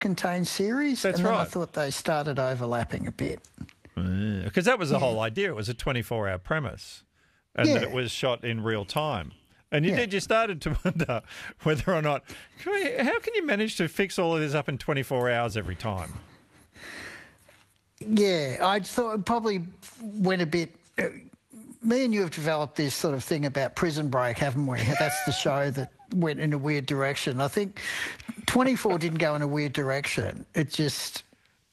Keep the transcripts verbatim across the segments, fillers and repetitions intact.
self-contained series. That's and then right. I thought they started overlapping a bit. Because that was the whole idea. It was a twenty-four hour premise and Yeah. that it was shot in real time. And you Yeah. did, you started to wonder whether or not, can we, how can you manage to fix all of this up in twenty-four hours every time? Yeah, I thought it probably went a bit... Uh, me and you have developed this sort of thing about Prison Break, haven't we? That's the show that went in a weird direction. I think twenty-four didn't go in a weird direction. It just...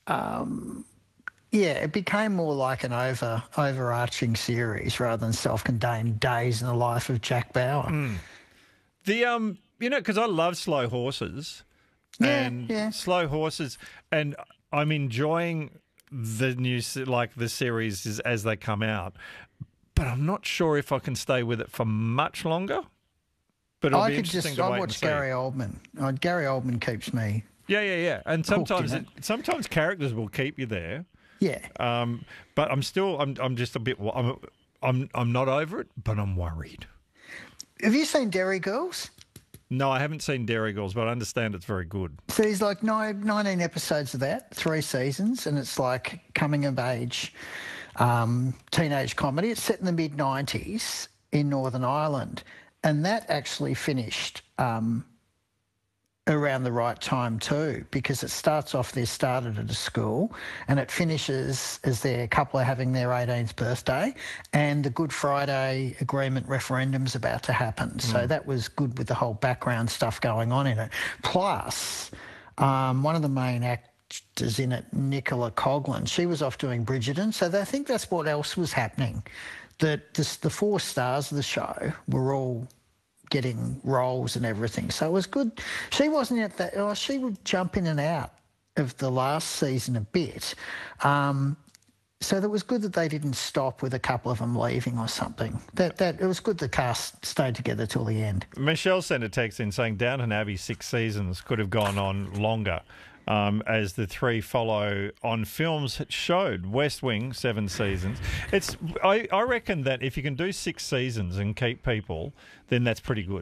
Um, Yeah, it became more like an over overarching series rather than self-contained days in the life of Jack Bauer. Mm. The um, you know, because I love Slow Horses, Yeah, and yeah. Slow Horses, and I'm enjoying the new se- like the series as, as they come out, but I'm not sure if I can stay with it for much longer. But it'll I be could interesting just to I wait watch and see. Gary Oldman. Uh, Gary Oldman keeps me. Yeah, yeah, yeah. And Hooked, sometimes you it, know? sometimes characters will keep you there. Yeah. Um, but I'm still I'm I'm just a bit I'm I'm I'm not over it, but I'm worried. Have you seen Derry Girls? No, I haven't seen Dairy Girls, but I understand it's very good. So there's like nine, nineteen episodes of that, three seasons, and it's like coming of age um, teenage comedy. It's set in the mid nineties in Northern Ireland, and that actually finished um, around the right time too, because it starts off, they started at a school, and it finishes as their couple are having their eighteenth birthday, and the Good Friday Agreement referendum's about to happen. So that was good with the whole background stuff going on in it. Plus, um, one of the main actors in it, Nicola Coughlan, she was off doing Bridgerton, so I think that's what else was happening. That this, the four stars of the show were all getting roles and everything. So it was good. She wasn't at that. Oh, she would jump in and out of the last season a bit. Um, so it was good that they didn't stop with a couple of them leaving or something. That that it was good the cast stayed together till the end. Michelle sent a text in saying Downton Abbey six seasons could have gone on longer, um, as the three follow on films showed. West Wing, seven seasons. It's I, I reckon that if you can do six seasons and keep people, then that's pretty good.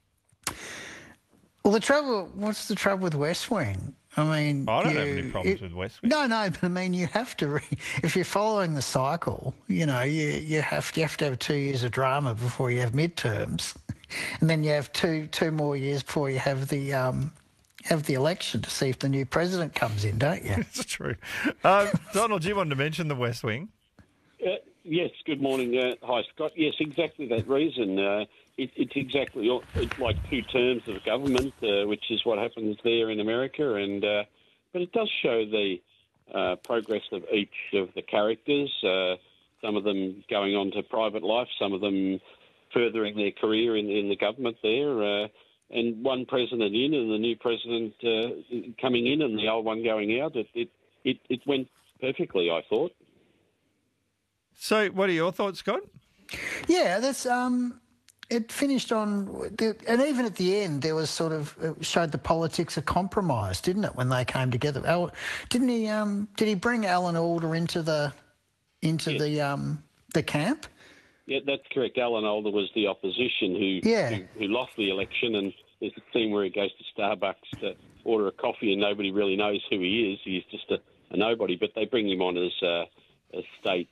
Well, the trouble, what's the trouble with West Wing? I mean, I don't you, have any problems it- with West Wing. No, no, but I mean, you have to, re, if you're following the cycle, you know, you, you, have, you have to have two years of drama before you have midterms. And then you have two two more years before you have the um, have the election to see if the new president comes in, don't you? It's true. Um, Donald, you wanted to mention the West Wing. Uh, yes, good morning. Uh, hi, Scott. Yes, exactly that reason. Uh, it, it's exactly all- it's like two terms of government, uh, which is what happens there in America. And uh, but it does show the uh, progress of each of the characters. Uh, some of them going on to private life, some of them furthering their career in, in the government there. Uh, and one president in and the new president uh, coming in and the old one going out. It, it, it, it went perfectly, I thought. So, what are your thoughts, Scott? Yeah, that's um, it finished on, the, and even at the end, there was sort of it showed the politics of compromise, didn't it? When they came together, Al, didn't he? Um, did he bring Alan Alda into the into Yes. the um, the camp? Yeah, that's correct. Alan Alda was the opposition who, Yeah. who who lost the election, and there's a scene where he goes to Starbucks to order a coffee, and nobody really knows who he is. He's just a, a nobody, but they bring him on as uh, a state,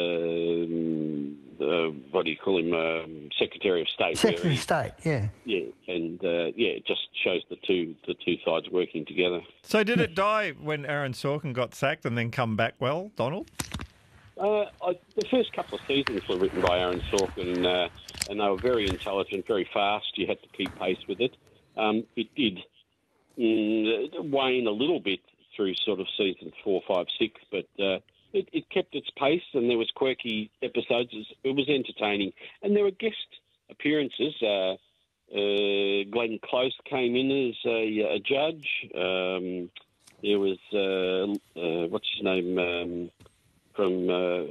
uh, uh, what do you call him, um, Secretary of State. where Secretary he- of State, yeah. Yeah, and uh, yeah, it just shows the two the two sides working together. So, did it die when Aaron Sorkin got sacked and then come back well, Donald? Uh, I, the first couple of seasons were written by Aaron Sorkin, uh, and they were very intelligent, very fast. You had to keep pace with it. Um, it did mm, wane a little bit through sort of seasons four, five, six, but uh, it, it kept its pace, and there was quirky episodes. It was entertaining, and there were guest appearances. Uh, uh, Glenn Close came in as a, a judge. Um, there was uh, uh, what's his name? Um, from uh,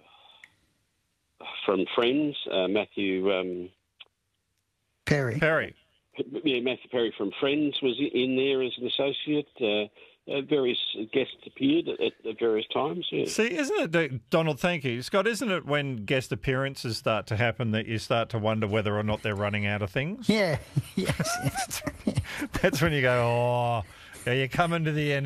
from Friends, uh, Matthew um, Perry. Perry. yeah, Matthew Perry from Friends was in there as an associate. Uh, uh, various guests appeared at, at various times. Yeah. See, isn't it, Donald, thank you. Scott, isn't it when guest appearances start to happen that you start to wonder whether or not they're running out of things? Yeah, yes, yes. That's when you go, oh, Yeah, you're coming to the end.